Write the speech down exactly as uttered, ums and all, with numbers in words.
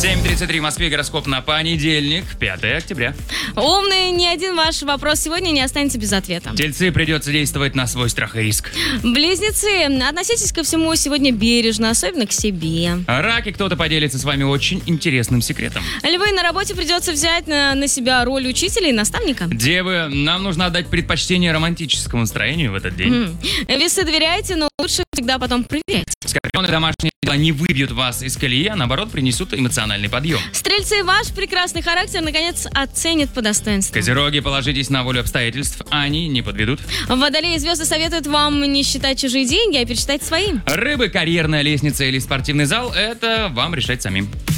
семь тридцать три в Москве, гороскоп на понедельник, пятое октября. Умный, ни один ваш вопрос сегодня не останется без ответа. Тельцы, придется действовать на свой страх и риск. Близнецы, относитесь ко всему сегодня бережно, особенно к себе. Раки, кто-то поделится с вами очень интересным секретом. Львы, на работе придется взять на, на себя роль учителя и наставника. Девы, нам нужно отдать предпочтение романтическому настроению в этот день. Mm. Весы, доверяйте, но лучше всегда потом проверять. Скорпионы, домашние дела не выбьют вас из колеи, а наоборот принесут эмоциональный подъем. Стрельцы, ваш прекрасный характер наконец оценят по достоинству. Козероги, положитесь на волю обстоятельств, они не подведут. Водолеи, звезды советуют вам не считать чужие деньги, а пересчитать свои. Рыбы, карьерная лестница или спортивный зал – это вам решать самим.